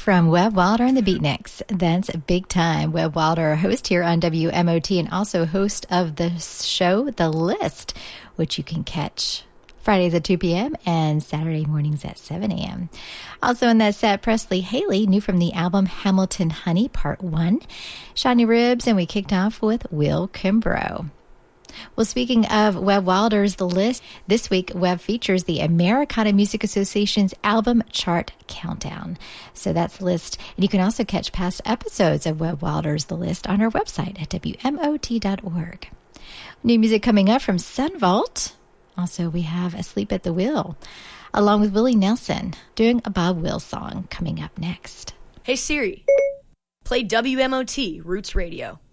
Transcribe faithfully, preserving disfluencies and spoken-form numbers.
from Webb Wilder and the Beatniks. That's big time. Webb Wilder, host here on W M O T and also host of the show The List, which you can catch Fridays at two p.m. and Saturday mornings at seven a.m. Also in that set, Presley Haley, new from the album Hamilton Honey Part one, Shiny Ribs, and we kicked off with Will Kimbrough. Well, speaking of Webb Wilder's The List, this week Webb features the Americana Music Association's album chart countdown. So that's the list. And you can also catch past episodes of Webb Wilder's The List on our website at W M O T dot org. New music coming up from Sun Vault. Also, we have Asleep at the Wheel, along with Willie Nelson, doing a Bob Wills song coming up next. Hey Siri, play W M O T Roots Radio.